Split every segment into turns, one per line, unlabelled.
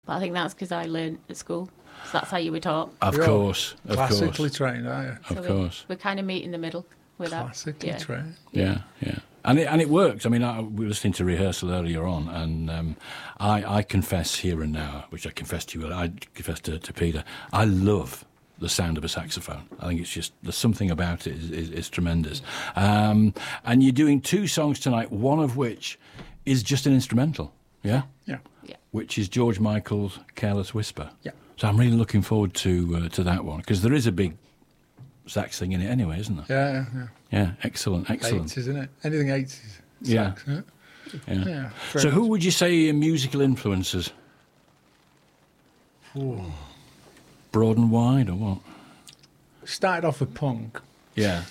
But I think that's because I learned at school. So that's how you were taught.
Of course.
Classically trained, are you?
Of course.
We kind of meet in the middle with
Classically
that.
trained.
Yeah. And it works. I mean, we were listening to rehearsal earlier on, and I confess here and now, which I confessed to you, I confessed to Peter, I love the sound of a saxophone. I think it's just, there's something about it is tremendous. And you're doing 2 songs tonight, one of which is just an instrumental, yeah?
Yeah.
Which is George Michael's Careless Whisper.
Yeah.
So I'm really looking forward to that one, because there is a big sax thing in it anyway, isn't there?
Yeah.
Yeah, excellent.
80s, isn't it? Anything 80s.
Yeah.
Sax, yeah.
So who would you say are your musical influences?
Ooh.
Broad and wide, or what?
Started off with punk.
Yeah.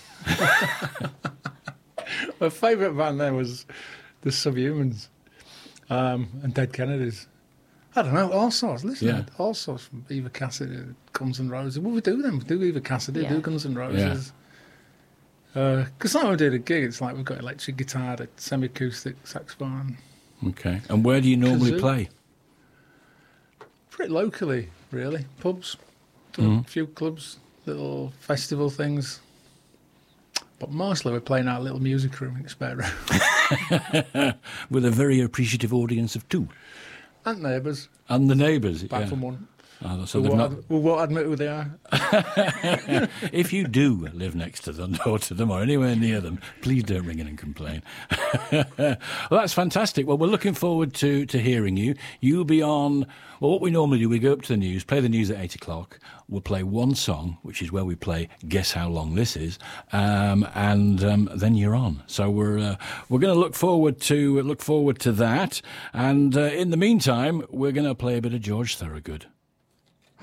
My favourite band there was the Subhumans and Dead Kennedys. I don't know, all sorts. Listen, all sorts from Eva Cassidy, Guns N' Roses. What we do then? We do Eva Cassidy, do Guns N' Roses. Because when we do the gig, it's like we've got electric guitar, the semi-acoustic saxophone.
Okay. And where do you normally play?
Pretty locally, really. Pubs, a few clubs, little festival things. But mostly we're playing our little music room in the spare room.
With a very appreciative audience of 2.
And neighbours.
And the neighbours,
Back from one.
Oh, so
we won't admit who they are.
If you do live next to them or to them or anywhere near them, please don't ring in and complain. Well, that's fantastic. Well, we're looking forward to hearing you. You'll be on, well, what we normally do, we go up to the news, play the news at 8 o'clock. We'll play one song, which is where we play Guess How Long This Is, and then you're on. So we're going to look forward to that. And in the meantime, we're going to play a bit of George Thorogood.